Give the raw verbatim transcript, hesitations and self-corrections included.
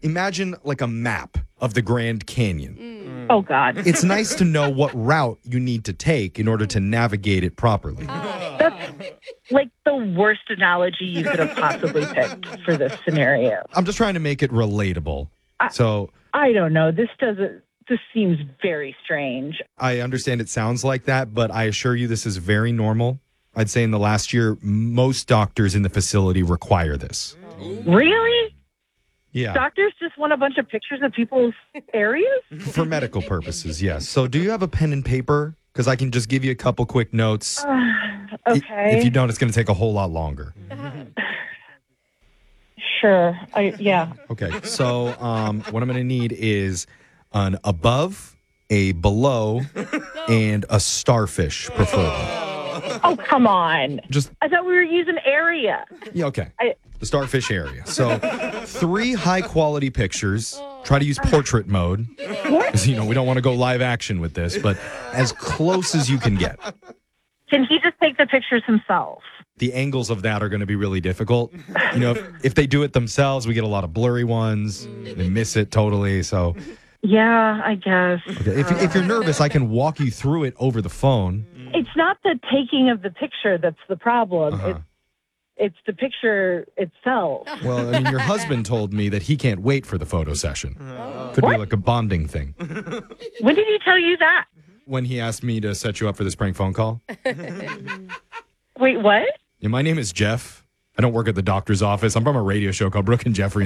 imagine like a map of the Grand Canyon. Mm. Oh, God. It's nice to know what route you need to take in order to navigate it properly. That's like the worst analogy you could have possibly picked for this scenario. I'm just trying to make it relatable. I, so I don't know. This doesn't, this seems very strange. I understand it sounds like that, but I assure you this is very normal. I'd say in the last year, most doctors in the facility require this. Really? Yeah. Doctors just want a bunch of pictures of people's areas? For medical purposes, yes. So do you have a pen and paper? Because I can just give you a couple quick notes. Uh, okay. If you don't, it's going to take a whole lot longer. Sure. I, yeah. Okay. So um, what I'm going to need is an above, a below, and a starfish, preferably. Oh, come on. Just I thought we were using area. Yeah, okay. I, the starfish area. So three high-quality pictures. Try to use portrait mode. Because, you know, we don't want to go live action with this, but as close as you can get. Can he just take the pictures himself? The angles of that are going to be really difficult. You know, if, if they do it themselves, we get a lot of blurry ones. They miss it totally, so... Yeah, I guess. Okay. If, if you're nervous, I can walk you through it over the phone. It's not the taking of the picture that's the problem. Uh-huh. It's, it's the picture itself. Well, I mean, your husband told me that he can't wait for the photo session. Could What? be like a bonding thing. When did he tell you that? When he asked me to set you up for this prank phone call. Wait, what? Yeah, my name is Jeff. I don't work at the doctor's office. I'm from a radio show called Brooke and Jeffrey.